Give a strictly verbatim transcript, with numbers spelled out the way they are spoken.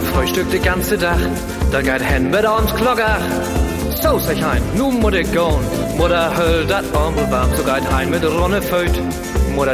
Frühstück de ganze Tag, da geht hen mit ans Glocker. So sag ich ein, nu muss ich gehen. Mutter höll dat Armbel warm, so geht hein mit Ronne Föt.